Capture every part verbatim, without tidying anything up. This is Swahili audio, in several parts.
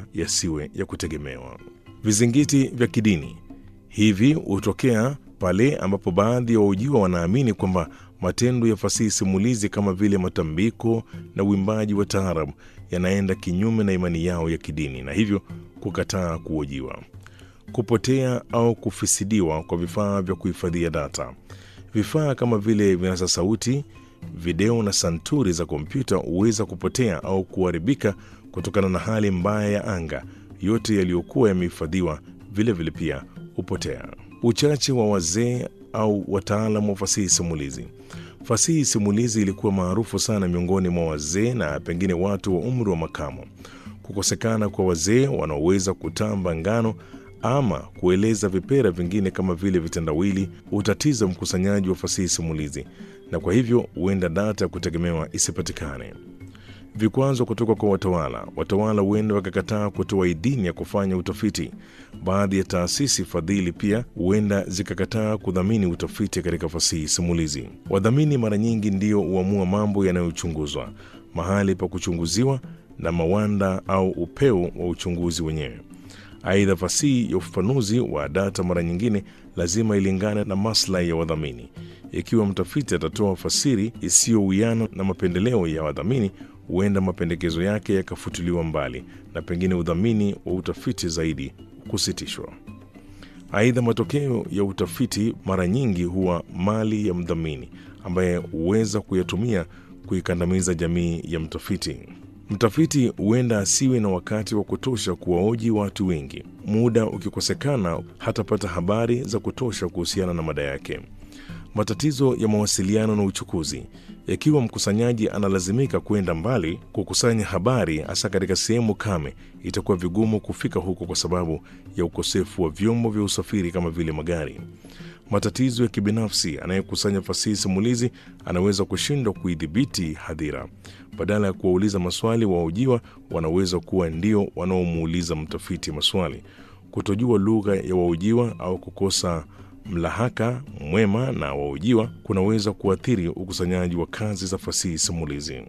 yasiwe ya kutegemewa. Vizingiti vya kidini hivi hutokea pale ambapo baadhi ya wahojiwa wanaamini kwamba matendo ya fasihi simulizi kama vile matambiko na uimbaji wa taarabu yanaenda kinyume na imani yao ya kidini, na hivyo kukataa kuhojiwa. Kupotea au kufisidiwa kwa vifaa vya kuhifadhia data. Vifaa kama vile vinasa sauti, video na santuri za kompyuta huweza kupotea au kuharibika kutokana na hali mbaya ya anga. Yote yaliyokuwa yamehifadhiwa vile vile pia hupotea. Uchache wa wazee au wataalamu wa fasihi simulizi. Fasihi simulizi ilikuwa maarufu sana miongoni mwa wazee na pengine watu wa umri wa makamo. Kukosekana kwa wazee wanaoweza kutamba ngano ama kueleza vipera vingine kama vile vitendawili utatiza mkusanyaji wa fasihi simulizi, na kwa hivyo huenda data ya kutegemewa isipatikane. Vikwazo kutoka kwa watawala. Watawala huenda wakakataa kutoa idhini ya kufanya utafiti. Baadhi ya taasisi fadhili pia huenda zikakataa kudhamini utafiti katika fasihi simulizi. Wadhamini mara nyingi ndio huamua mambo yanayochunguzwa, mahali pa kuchunguziwa na mawanda au upeo wa uchunguzi wenyewe. Aidha, fasihi ya ufafanuzi wa data mara nyingine lazima ilingane na maslahi ya wadhamini. Ikiwa mtafiti atatoa fasiri isiyowiana na mapendeleo ya wadhamini, huenda mapendekezo yake yakafutiliwa mbali na pengine udhamini wa utafiti zaidi kusitishwa. Aidha, matokeo ya utafiti mara nyingi huwa mali ya mdhamini ambaye huweza kuyatumia kuikandamiza jamii ya mtafiti. Mtafiti huenda asiwe na wakati wa kutosha kuwahoji watu wengi. Muda ukikosekana, hatapata habari za kutosha kuhusiana na mada yake. Matatizo ya mawasiliano na uchukuzi. Ikiwa mkusanyaji analazimika kwenda mbali kukusanya habari, hasa katika sehemu kame, itakuwa vigumu kufika huko kwa sababu ya ukosefu wa vyombo vya usafiri kama vile magari. Matatizo ya kibinafsi. Anayekusanya fasihi simulizi anaweza kushindwa kuidhibiti hadhira. Badala ya kuwauliza maswali, wahojiwa wanaweza kuwa ndio wanaomuuliza mtafiti maswali. Kutojua lugha ya wahojiwa au kukosa mlahaka mwema na wahojiwa kunaweza kuathiri ukusanyaji wa kazi za fasihi simulizi.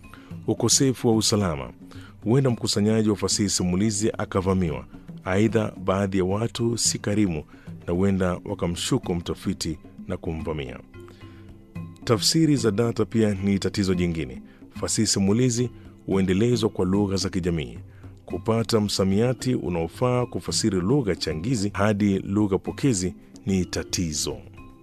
Ukosefu wa usalama. Huenda mkusanyaji wa fasihi simulizi akavamiwa. Aidha, baadhi ya watu si karimu na huenda wakamshuku mtafiti na kumvamia. Tafsiri za data pia ni tatizo jingine. Fasihi simulizi huendelezwa kwa lugha za kijamii. Kupata msamiati unaofaa kufasiri lugha changizi hadi lugha pokezi ni tatizo.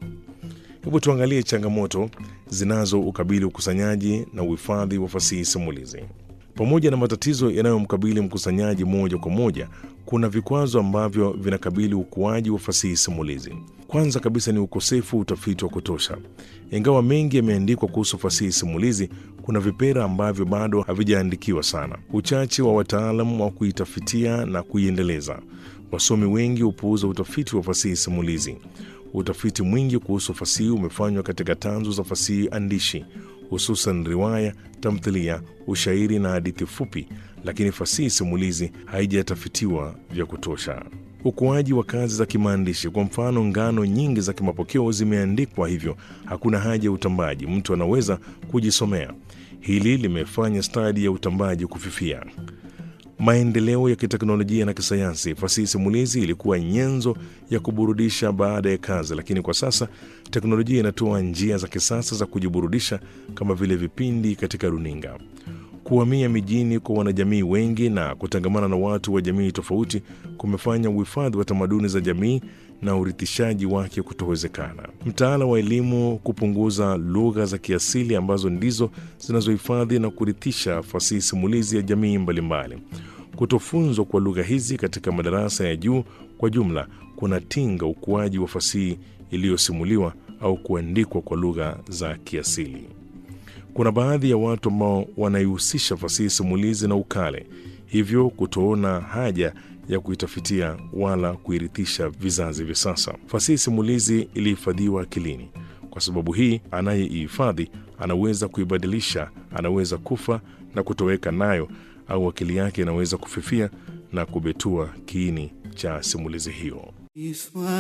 Hebu tuangalie changamoto zinazo ukabili ukusanyaji na uhifadhi wa fasihi simulizi. Pamoja na matatizo yanayomkabili mkusanyaji moja kwa moja, kuna vikwazo ambavyo vinakabili ukuaji wa fasihi simulizi. Kwanza kabisa ni ukosefu wa utafiti wa kutosha. Ingawa mengi yameandikwa kuhusu fasihi simulizi, kuna vipera ambavyo bado havijaandikiwa sana. Uchache wa wataalamu wa kuitafitia na kuiendeleza. Wasomi wengi hupuuza utafiti wa fasihi simulizi. Utafiti mwingi kuhusu fasihi umefanywa katika tanzu za fasihi andishi, hususan riwaya, tamthilia, ushairi na hadithi fupi, lakini fasihi simulizi haijatafitiwa vya kutosha. Ukuaji wa kazi za kimaandishi. Kwa mfano, ngano nyingi za kimapokeo zimeandikwa, hivyo hakuna haja ya utambaji, mtu anaweza kujisomea. Hili limefanya stadi ya utambaji kufifia. Maendeleo ya kiteknolojia na kisayansi. Fasihi simulizi ilikuwa nyenzo ya kuburudisha baada ya kazi, lakini kwa sasa teknolojia inatoa njia za kisasa za kujiburudisha kama vile vipindi katika runinga. Kuhamia mijini kwa wanajamii wengi na kutangamana na watu wa jamii tofauti kumefanya uhifadhi wa tamaduni za jamii na urithishaji wake kutowezekana. Mtaala wa elimu kupunguza lugha za kiasili ambazo ndizo zinazohifadhi na kurithisha fasihi simulizi ya jamii mbalimbali. Kutofunzwa kwa lugha hizi katika madarasa ya juu kwa jumla kunatinga ukuaji wa fasihi iliyosimuliwa au kuandikwa kwa lugha za kiasili. Kuna baadhi ya watu ambao wanaihusisha fasihi simulizi na ukale, hivyo kutoona haja ya kuitafitia wala kuirithisha vizazi vya sasa. Fasihi simulizi ilihifadhiwa akilini. Kwa sababu hii, anayeihifadhi anaweza kuibadilisha, anaweza kufa na kutoweka nayo, au akili yake inaweza kufifia na kubetua kiini cha simulizi hiyo.